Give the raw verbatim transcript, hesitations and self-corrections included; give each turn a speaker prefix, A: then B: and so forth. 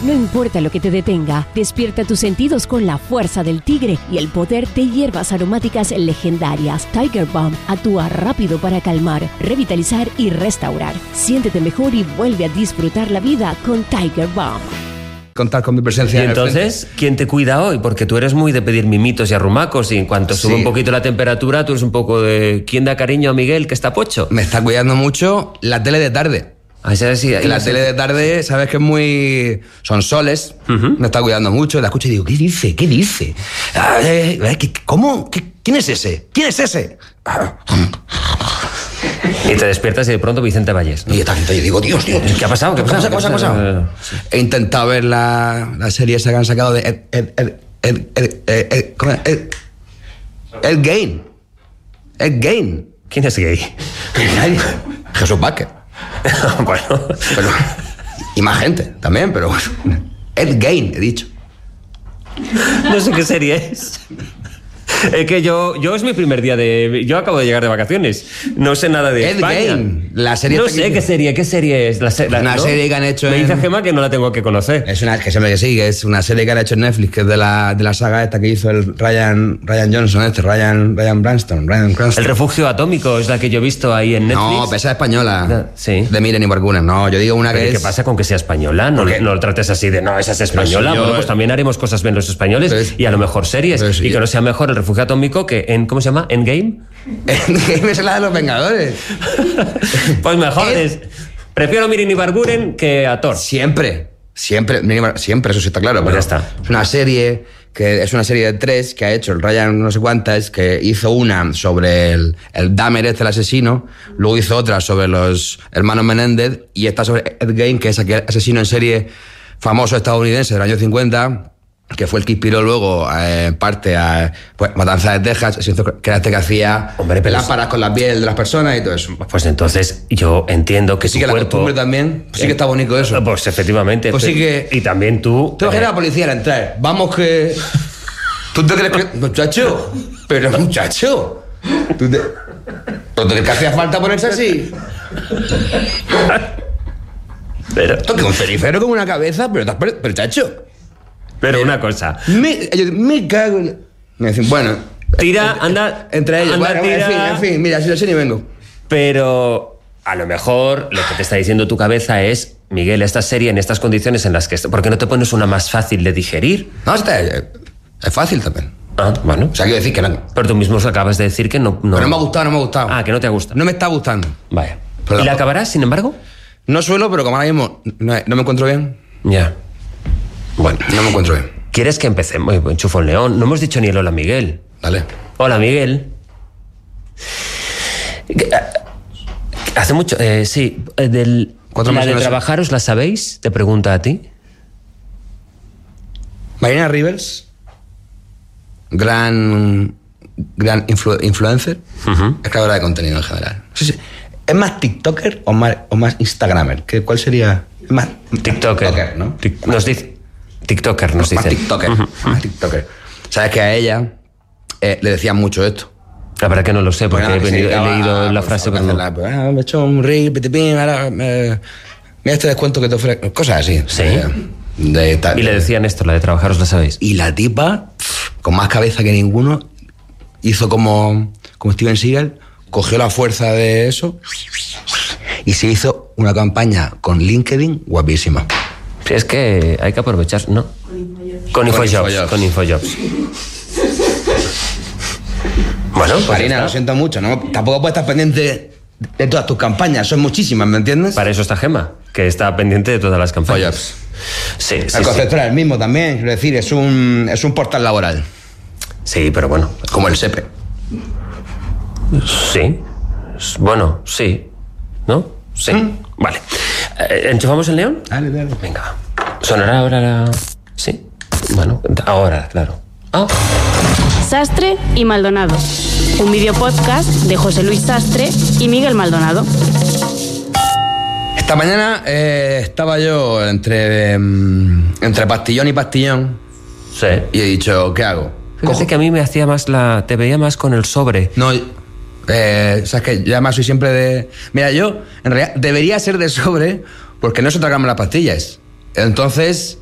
A: No importa lo que te detenga, despierta tus sentidos con la fuerza del tigre y el poder de hierbas aromáticas legendarias. Tiger Balm actúa rápido para calmar, revitalizar y restaurar. Siéntete mejor y vuelve a disfrutar la vida con Tiger Balm.
B: Contar con mi presencia.
C: Y entonces, ¿quién te cuida hoy? Porque tú eres muy de pedir mimitos y arrumacos y en cuanto sube sí. un poquito la temperatura, tú eres un poco de... ¿Quién da cariño a Miguel que está pocho?
B: Me está cuidando mucho la tele de tarde.
C: Ah, sí, sí,
B: la tele de tarde, sabes que es muy... Son soles, uh-huh. me está cuidando mucho, la escucho y digo, ¿qué dice? ¿Qué dice? Ah, eh, ¿Cómo? ¿Qué? ¿Quién es ese? ¿Quién es ese?
C: Y te despiertas y de pronto Vicente Valles, ¿no?
B: Y yo digo, Dios, Dios.
C: ¿Qué ha pasado? ¿Qué ha pasado?
B: ¿Qué ha pasado? ¿Qué ha pasado? Sí. He intentado ver la, la serie esa que han sacado de Ed, Ed, Ed, Ed, Ed, Ed, Ed, ¿cómo es? Ed, Ed Gein. Ed Gein.
C: ¿Quién es gay?
B: Jesús Vázquez.
C: Bueno.
B: Pero, y más gente también, pero bueno. Ed Gein, he dicho.
C: No sé qué serie es. Es que yo, yo es mi primer día de... Yo acabo de llegar de vacaciones. No sé nada de
B: Ed
C: España.
B: Gein, la serie...
C: No sé qué serie, qué serie es. La, la,
B: una
C: ¿no?
B: serie que han hecho
C: Me
B: en...
C: dice Gemma que no la tengo que conocer.
B: Es una... Que siempre que sí, que es una serie que han hecho en Netflix, que es de la, de la saga esta que hizo el Ryan, Ryan Johnson, este, Ryan, Ryan Branston, Ryan Cranston.
C: El refugio atómico es la que yo he visto ahí en Netflix.
B: No, esa es española.
C: No, sí.
B: De Miren y Bargunen. No, yo digo una
C: ¿Pero
B: que
C: qué
B: es...
C: ¿Qué pasa con que sea española? No, no lo trates así de, no, esa es española. Si yo... Bueno, pues también haremos cosas bien los españoles es... y a lo mejor series. Si y que yo... no sea mejor el refugio atómico que en... ¿Cómo se llama? ¿Endgame?
B: Endgame es la de los Vengadores.
C: Pues mejor es... Prefiero Miren y Barguren que a Thor.
B: Siempre. Siempre, siempre, eso sí está claro.
C: Pues ya está.
B: Es una serie que es una serie de tres que ha hecho el Ryan no sé cuántas, que hizo una sobre el, el Dahmer este, el asesino, luego hizo otra sobre los hermanos Menéndez y esta sobre Ed Gein, que es aquel asesino en serie famoso estadounidense del año cincuenta, que fue el que inspiró luego eh, parte a pues, Matanza de Texas, que era este que hacía Hombre, lámparas con la piel de las personas y todo eso.
C: Pues entonces yo entiendo que
B: sí
C: tu
B: que
C: cuerpo...
B: la costumbre también, pues sí que está bonito eso.
C: Pues efectivamente.
B: Pues sí que...
C: Y también tú...
B: Tengo que ir a la policía al entrar. Vamos que... ¿Tú te crees que...? Muchacho, pero muchacho. ¿Tú te... ¿Tú te crees que hacía falta ponerse así?
C: Pero...
B: Toque un cerifero con una cabeza, pero estás... Pero, chacho...
C: Pero una cosa.
B: Me, yo, me cago en... Me dicen, bueno...
C: Tira, anda...
B: Entre ellos,
C: anda,
B: bueno,
C: tira,
B: en fin, en fin, mira, si lo sé ni vengo.
C: Pero a lo mejor lo que te está diciendo tu cabeza es, Miguel, esta serie en estas condiciones en las que... ¿Por qué no te pones una más fácil de digerir?
B: No, esta es, es fácil también.
C: Ah, bueno.
B: O sea, quiero decir que no.
C: Pero tú mismo acabas de decir que no... No,
B: pero no me ha gustado, no me ha gustado.
C: Ah, que no te ha gustado.
B: No me está gustando.
C: Vaya.
B: Pero
C: ¿Y la acabarás, sin embargo?
B: No suelo, pero como ahora mismo no, no me encuentro bien...
C: Ya. Bueno.
B: No me encuentro bien.
C: ¿Quieres que empecemos? Enchufo el león. No hemos dicho ni el hola, Miguel.
B: Dale.
C: Hola, Miguel. Hace mucho... Eh, sí, del... ¿La de trabajaros la sabéis? Te pregunta a ti.
B: Marina Rivers, gran, gran influ, influencer, uh-huh. es creadora de contenido en general. Sí, sí. ¿Es más TikToker o más, o más Instagramer? ¿Qué, ¿Cuál sería? Es más
C: TikToker.
B: TikToker, ¿no?
C: Tic, nos dice... TikToker nos
B: no,
C: dice.
B: Más TikToker. Uh-huh. Más TikToker. Sabes que a ella eh, le decían mucho esto.
C: La verdad que no lo sé, porque
B: bueno,
C: he, venido, he leído
B: a,
C: la
B: pues,
C: frase, pero no.
B: La, pues, ah, me he hecho un reel, pitipín, ahora, eh, mira este descuento que te ofrece. Cosas así.
C: Sí.
B: Eh, de, de,
C: y le decían esto, la de trabajaros la sabéis.
B: Y la tipa, con más cabeza que ninguno, hizo como, como Steven Seagal, cogió la fuerza de eso y se hizo una campaña con LinkedIn guapísima.
C: Sí, es que hay que aprovechar, ¿no? Con InfoJobs. Con InfoJobs. Con InfoJobs. Bueno, pues
B: Marina, lo siento mucho, ¿no? Tampoco puedes estar pendiente de todas tus campañas, son muchísimas, ¿me entiendes?
C: Para eso está Gemma, que está pendiente de todas las campañas.
B: InfoJobs.
C: Sí, sí,
B: el concepto
C: sí.
B: era el mismo también, quiero decir, es un, es un portal laboral.
C: Sí, pero bueno.
B: Como el SEPE.
C: Sí. Bueno, sí. ¿No? Sí. ¿Mm? Vale. ¿Enchufamos el león?
B: Dale, dale.
C: Venga. ¿Sonará ahora la...? Sí. Bueno, ahora, claro. Ah.
D: Sastre y Maldonado. Un videopodcast de José Luis Sastre y Miguel Maldonado.
B: Esta mañana eh, estaba yo entre, um, entre pastillón y pastillón.
C: Sí.
B: Y he dicho, ¿qué hago?
C: Fíjate Cojo. que a mí me hacía más la... Te veía más con el sobre.
B: No, eh, sabes que yo además soy siempre de... Mira, yo en realidad debería ser de sobre porque no es otra gama las pastillas. Entonces...